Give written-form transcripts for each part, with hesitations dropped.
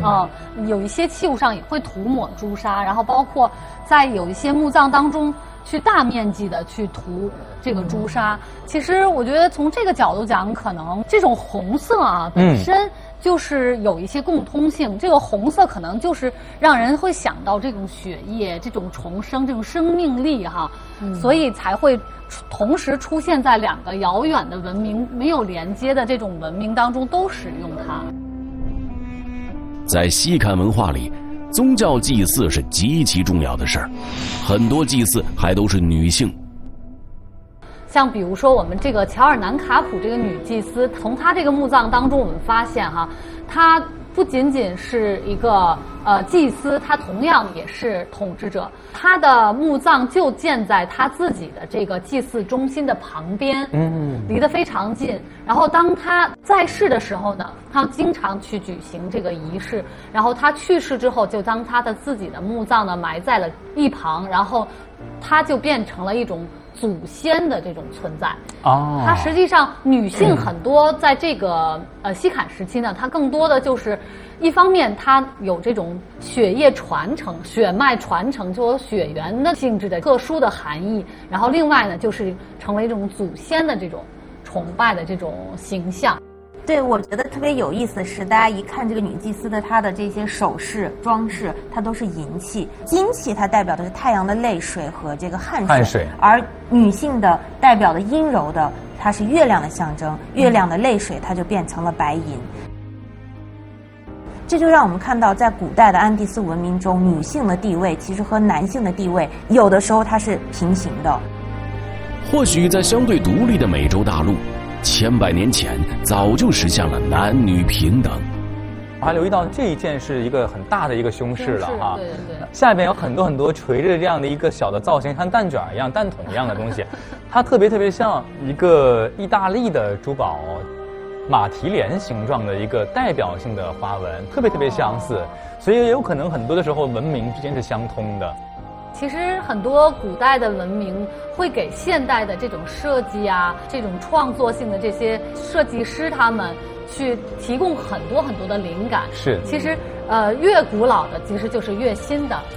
有一些器物上也会涂抹朱砂，然后包括在有一些墓葬当中去大面积的去涂这个朱砂。其实我觉得从这个角度讲，可能这种红色啊本身就是有一些共通性。这个红色可能就是让人会想到这种血液、这种重生、这种生命力哈，所以才会同时出现在两个遥远的文明没有连接的这种文明当中都使用它。 在西坎文化里，宗教祭祀是极其重要的事儿，很多祭祀还都是女性。 像比如说我们这个乔尔南卡普这个女祭司，从她这个墓葬当中我们发现哈，她不仅仅是一个祭司，她同样也是统治者。她的墓葬就建在她自己的这个祭祀中心的旁边，离得非常近。然后当她在世的时候呢，她经常去举行这个仪式。然后她去世之后，就将她的自己的墓葬呢埋在了一旁，然后她就变成了一种祖先的这种存在。它实际上女性很多在这个西坎时期呢，它更多的就是一方面它有这种血液传承、血脉传承，就有血缘的性质的特殊的含义，然后另外呢就是成为这种祖先的这种崇拜的这种形象。 对，我觉得特别有意思的是，大家一看这个女祭司的她的这些首饰装饰，它都是银器。金器它代表的是太阳的泪水和这个汗水，而女性的代表的阴柔的，它是月亮的象征，月亮的泪水它就变成了白银。这就让我们看到，在古代的安第斯文明中，女性的地位其实和男性的地位有的时候它是平行的。 或许在相对独立的美洲大陆，千百年前早就实现了男女平等。 我还留意到这一件是一个很大的一个胸饰了哈， 对， 下边有很多垂着这样的一个小的造型，像蛋卷一样、蛋筒一样的东西，它特别像一个意大利的珠宝马蹄莲形状的一个代表性的花纹，特别相似，所以也有可能很多的时候文明之间是相通的。 其实很多古代的文明会给现代的这种设计啊，这种创作性的这些设计师他们去提供很多的灵感。 是， 其实越古老的其实就是越新的。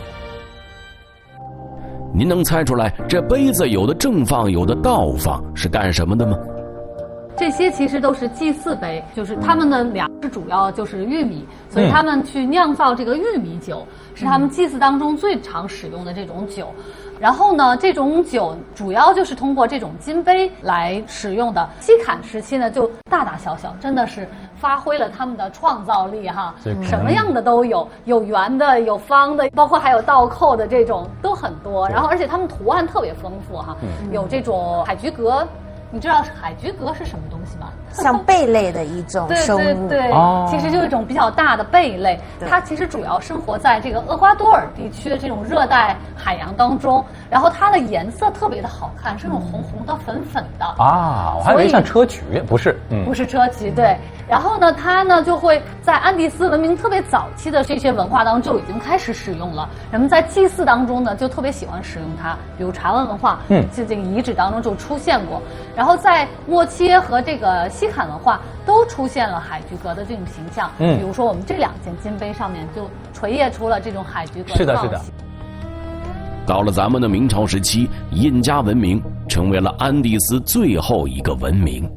您能猜出来这杯子有的正放有的倒放是干什么的吗？ 这些其实都是祭祀杯，就是他们的粮食主要就是玉米，所以他们去酿造这个玉米酒，是他们祭祀当中最常使用的这种酒。然后呢，这种酒主要就是通过这种金杯来使用的。西坎时期呢，就大大小小，真的是发挥了他们的创造力哈，什么样的都有，有圆的，有方的，包括还有倒扣的这种都很多。然后而且他们图案特别丰富哈，有这种海菊格。你知道海菊格是什么东西吗？ 像贝类的一种生物。 对，其实就是一种比较大的贝类，它其实主要生活在这个厄瓜多尔地区的这种热带海洋当中，然后它的颜色特别的好看，是那种红红的、粉粉的啊。我还以为像砗磲，不是， 不是砗磲，对。然后呢，它呢就会在安第斯文明特别早期的这些文化当中就已经开始使用了。人们在祭祀当中呢，就特别喜欢使用它，比如查文文化，这个遗址当中就出现过。然后在莫切和这个西坎文化都出现了海菊格的这种形象，比如说我们这两件金杯上面就垂叶出了这种海菊格的造型。是的。 到了咱们的明朝时期，印加文明成为了安第斯最后一个文明。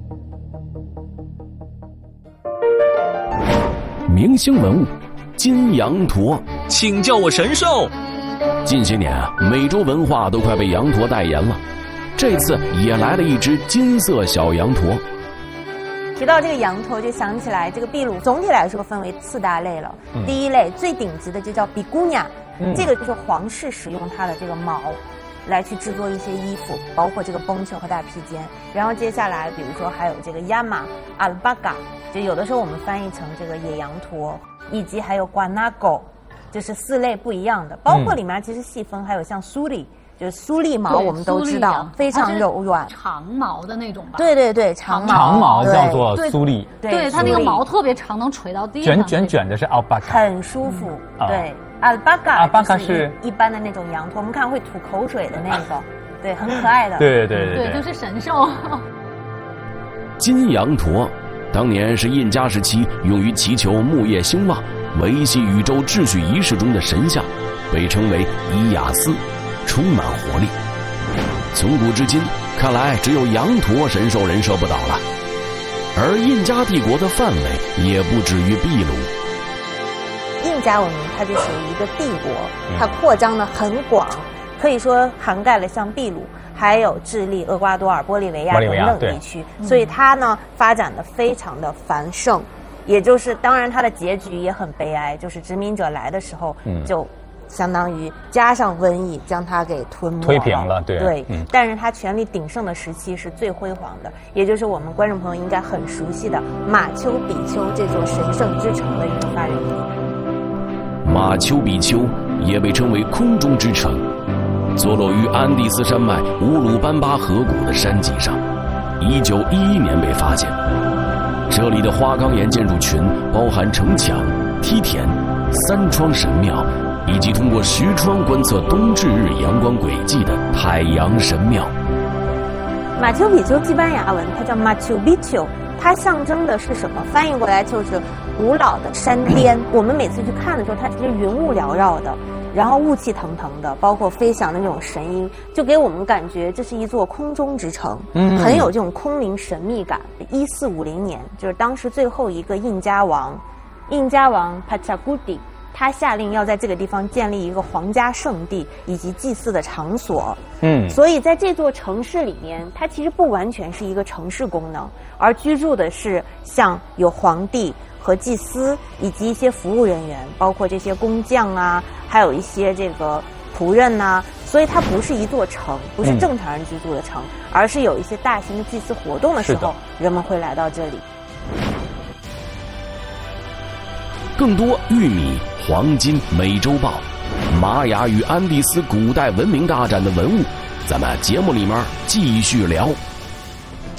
明星文物金羊驼， 请叫我神兽。 近些年啊，美洲文化都快被羊驼代言了，这次也来了一只金色小羊驼。 提到这个羊驼，就想起来这个秘鲁总体来说分为4大类了。第一类最顶级的就叫比古尼亚，这个就是皇室使用它的这个毛来去制作一些衣服，包括这个绷袖和大披肩。然后接下来比如说还有这个亚马、阿尔巴嘎，就有的时候我们翻译成这个野羊驼，以及还有瓜纳狗，就是4类不一样的。包括里面其实细分还有像苏里，就是苏利毛，我们都知道非常柔软， 长毛的那种吧？ 对，长毛叫做苏利， 对，它那个毛特别长，能垂到地上， 卷的是阿尔巴嘎， 很舒服。对，阿尔巴嘎是一般的那种羊驼，我们看会吐口水的那个，对，很可爱的。 对， 就是神兽。 金羊驼当年是印加时期用于祈求牧业兴旺， 维系宇宙秩序仪式中的神像，被称为伊亚斯，充满活力。从古至今，看来只有羊驼神兽人设不倒了。而印加帝国的范围也不止于秘鲁。 印加文明它就属于一个帝国，它扩张的很广，可以说涵盖了像秘鲁，还有智利、厄瓜多尔、玻利维亚等等地区，所以它呢发展的非常的繁盛，也就是当然它的结局也很悲哀，就是殖民者来的时候就相当于加上瘟疫将它给吞没了、 推平了，对。 但是它权力鼎盛的时期是最辉煌的，也就是我们观众朋友应该很熟悉的马丘比丘这座神圣之城的一个发源地。 马丘比丘也被称为空中之城，坐落于安第斯山脉乌鲁班巴河谷的山脊上，1911年被发现。这里的花岗岩建筑群包含城墙、梯田、3窗神庙，以及通过舳窗观测冬至日阳光轨迹的太阳神庙。 马丘比丘西班牙文它叫 Machu Picchu， 它象征的是什么？翻译过来就是古老的山巅。我们每次去看的时候，它其实云雾缭绕的，然后雾气腾腾的，包括飞翔的那种神音，就给我们感觉这是一座空中之城，很有这种空灵神秘感。1450年，就是当时最后一个印加王Pachacuti，他下令要在这个地方建立一个皇家圣地以及祭祀的场所。所以在这座城市里面，它其实不完全是一个城市功能，而居住的是像有皇帝和祭司以及一些服务人员，包括这些工匠啊，还有一些这个仆人啊，所以它不是一座城，不是正常人居住的城，而是有一些大型的祭祀活动的时候，人们会来到这里。 更多玉米、黄金、美洲豹、玛雅与安第斯古代文明大战的文物，咱们节目里面继续聊。